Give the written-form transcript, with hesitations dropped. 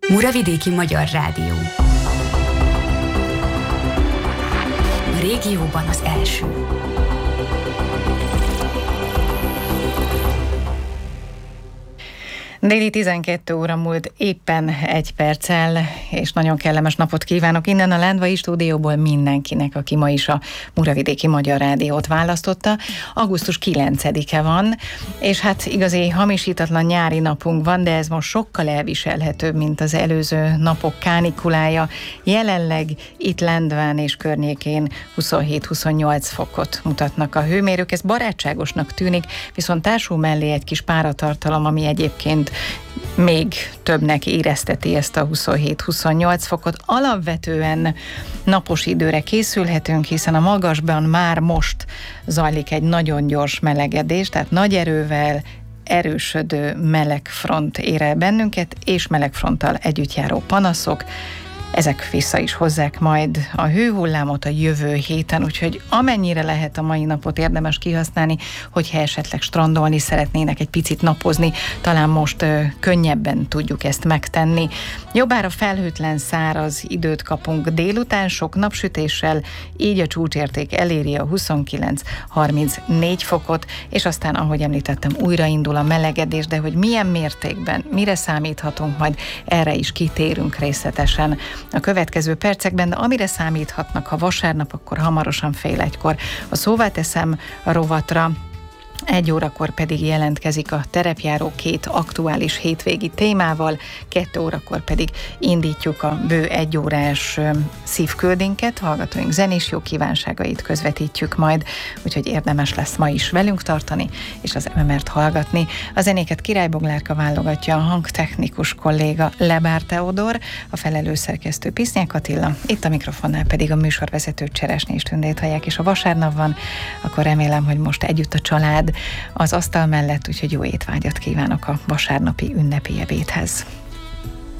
Muravidéki Magyar Rádió. A régióban az első. Déli 12 óra múlt éppen 1 perccel, és nagyon kellemes napot kívánok innen a Lendvai stúdióból mindenkinek, aki ma is a Muravidéki Magyar Rádiót választotta. Augusztus 9-e van, és hát igazi hamisítatlan nyári napunk van, de ez most sokkal elviselhetőbb, mint az előző napok kánikulája. Jelenleg itt Lendván és környékén 27-28 fokot mutatnak a hőmérők. Ez barátságosnak tűnik, viszont társul mellé egy kis páratartalom, ami egyébként még többnek érezteti ezt a 27-28 fokot. Alapvetően napos időre készülhetünk, hiszen a magasban már most zajlik egy nagyon gyors melegedés, tehát nagy erővel erősödő melegfront ér el bennünket, és melegfronttal együtt járó panaszok. Ezek vissza is hozzák majd a hőhullámot a jövő héten, úgyhogy amennyire lehet a mai napot érdemes kihasználni, hogyha esetleg strandolni szeretnének, egy picit napozni, talán most könnyebben tudjuk ezt megtenni. Jobbára felhőtlen száraz időt kapunk délután, sok napsütéssel, így a csúcsérték eléri a 29-34 fokot, és aztán, ahogy említettem, újraindul a melegedés, de hogy milyen mértékben, mire számíthatunk, majd erre is kitérünk részletesen a következő percekben, de amire számíthatnak, ha vasárnap, akkor hamarosan 12:30 a Szóvá teszem a rovatra, 1 órakor pedig jelentkezik a terepjáró 2 aktuális hétvégi témával, 2 órakor pedig indítjuk a bő 1 órás szívköldénket, hallgatóink zenés jó kívánságait közvetítjük majd, úgyhogy érdemes lesz ma is velünk tartani, és az MMR-t hallgatni. A zenéket Király Boglárka válogatja, a hangtechnikus kolléga Lebár Teodor, a felelősszerkesztő Pisznyák Attila, itt a mikrofonnál pedig a műsorvezető Cseresnyi Tündét hallják, és ha vasárnap van, akkor remélem, hogy most együtt a család az asztal mellett, úgyhogy jó étvágyat kívánok a vasárnapi ünnepi ebédhez.